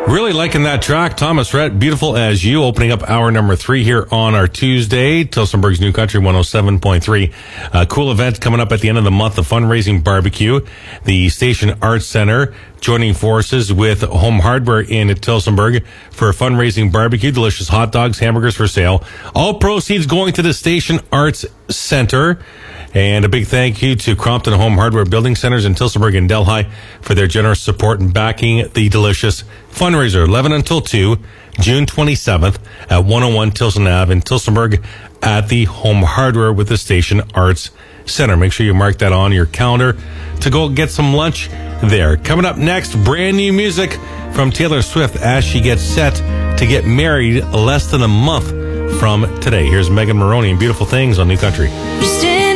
Really liking that track. Thomas Rhett, Beautiful As You, opening up hour number 3 here on our Tuesday. Tillsonburg's New Country 107.3. Cool event coming up at the end of the month, the fundraising barbecue. The Station Arts Center joining forces with Home Hardware in Tillsonburg for a fundraising barbecue. Delicious hot dogs, hamburgers for sale. All proceeds going to the Station Arts Center. And a big thank you to Crompton Home Hardware Building Centers in Tillsonburg and Delhi for their generous support and backing the delicious fundraiser. 11 until 2, June 27th at 101 Tilson Ave in Tillsonburg at the Home Hardware with the Station Arts Center. Make sure you mark that on your calendar to go get some lunch there. Coming up next, brand new music from Taylor Swift as she gets set to get married less than a month from today. Here's Megan Maroney and Beautiful Things on New Country.